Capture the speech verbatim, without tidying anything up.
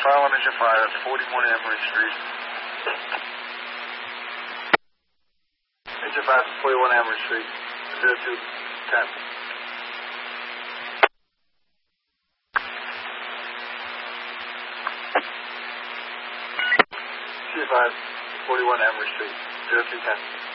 File on engine fire, forty-one Emory Street. Engine fire, forty-one Emory Street, zero two ten. C five, forty-one Emory Street, zero two ten.